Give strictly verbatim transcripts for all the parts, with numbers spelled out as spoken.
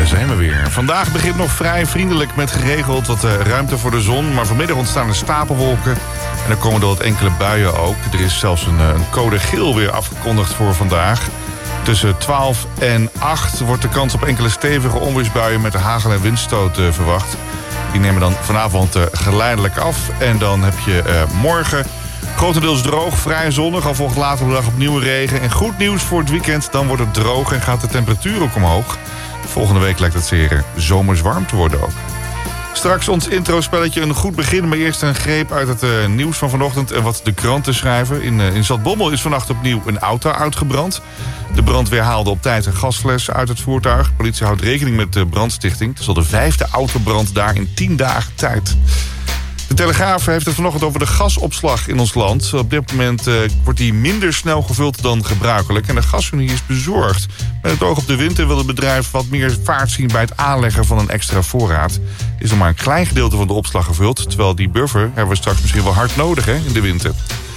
zijn we weer. Vandaag begint nog vrij vriendelijk met geregeld wat uh, ruimte voor de zon. Maar vanmiddag ontstaan er stapelwolken. En er komen er wat enkele buien ook. Er is zelfs een, een code geel weer afgekondigd voor vandaag. Tussen twaalf en acht wordt de kans op enkele stevige onweersbuien met hagel- en windstoot uh, verwacht. Die nemen dan vanavond uh, geleidelijk af. En dan heb je uh, morgen grotendeels droog, vrij zonnig. Al volgt later op de dag opnieuw regen. En goed nieuws voor het weekend, dan wordt het droog en gaat de temperatuur ook omhoog. Volgende week lijkt het zeer zomers warm te worden ook. Straks ons introspelletje een goed begin, maar eerst een greep uit het uh, nieuws van vanochtend en wat de kranten schrijven. In, uh, in Zaltbommel is vannacht opnieuw een auto uitgebrand. De brandweer haalde op tijd een gasfles uit het voertuig. De politie houdt rekening met de brandstichting. Het is al de vijfde autobrand daar in tien dagen tijd. De Telegraaf heeft het vanochtend over de gasopslag in ons land. Op dit moment uh, wordt die minder snel gevuld dan gebruikelijk. En de gasunie is bezorgd. Met het oog op de winter wil het bedrijf wat meer vaart zien bij het aanleggen van een extra voorraad. Er is nog maar een klein gedeelte van de opslag gevuld. Terwijl die buffer hebben we straks misschien wel hard nodig hè, in de winter.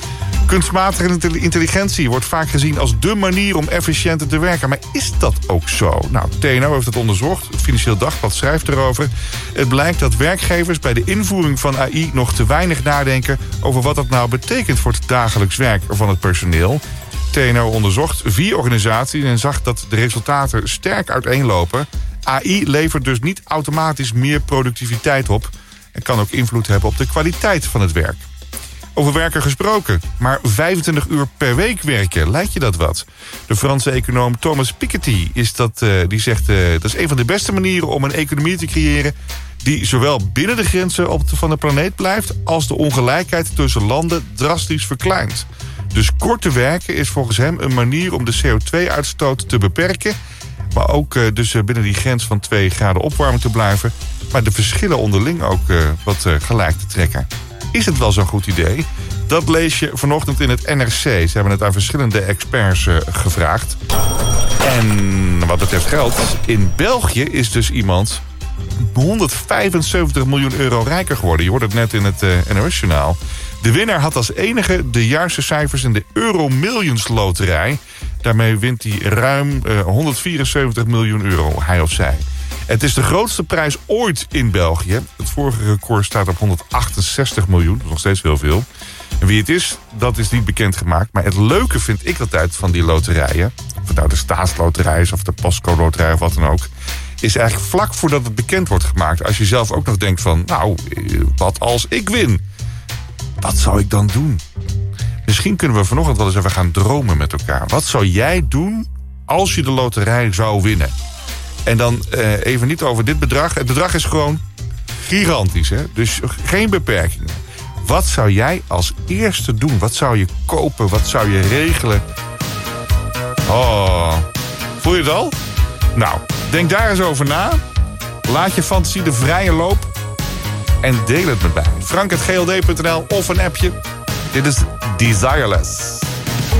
Kunstmatige intelligentie wordt vaak gezien als dé manier om efficiënter te werken. Maar is dat ook zo? Nou, T N O heeft het onderzocht. Het Financieel Dagblad schrijft erover. Het blijkt dat werkgevers bij de invoering van A I nog te weinig nadenken over wat dat nou betekent voor het dagelijks werk van het personeel. T N O onderzocht vier organisaties en zag dat de resultaten sterk uiteenlopen. A I levert dus niet automatisch meer productiviteit op en kan ook invloed hebben op de kwaliteit van het werk. Over werken gesproken, maar vijfentwintig uur per week werken, lijkt je dat wat? De Franse econoom Thomas Piketty is dat, uh, die zegt uh, dat is een van de beste manieren om een economie te creëren die zowel binnen de grenzen op de, van de planeet blijft als de ongelijkheid tussen landen drastisch verkleint. Dus kort te werken is volgens hem een manier om de C O twee uitstoot te beperken, maar ook uh, dus uh, binnen die grens van twee graden opwarming te blijven, maar de verschillen onderling ook uh, wat uh, gelijk te trekken. Is het wel zo'n goed idee? Dat lees je vanochtend in het N R C. Ze hebben het aan verschillende experts uh, gevraagd. En wat betreft geld, in België is dus iemand honderdvijfenzeventig miljoen euro rijker geworden. Je hoort het net in het uh, N O S-journaal. De winnaar had als enige de juiste cijfers in de Euro Millions loterij. Daarmee wint hij ruim uh, honderdvierenzeventig miljoen euro, hij of zij. Het is de grootste prijs ooit in België. Het vorige record staat op honderdachtenzestig miljoen. Dat is nog steeds heel veel. En wie het is, dat is niet bekendgemaakt. Maar het leuke vind ik altijd van die loterijen, of het nou de staatsloterij is of de postcode-loterij of wat dan ook, is eigenlijk vlak voordat het bekend wordt gemaakt. Als je zelf ook nog denkt van, nou, wat als ik win? Wat zou ik dan doen? Misschien kunnen we vanochtend wel eens even gaan dromen met elkaar. Wat zou jij doen als je de loterij zou winnen? En dan uh, even niet over dit bedrag. Het bedrag is gewoon gigantisch, hè? Dus geen beperkingen. Wat zou jij als eerste doen? Wat zou je kopen? Wat zou je regelen? Oh, voel je het al? Nou, denk daar eens over na. Laat je fantasie de vrije loop. En deel het met mij. frank at g l d punt n l of een appje. Dit is Desireless.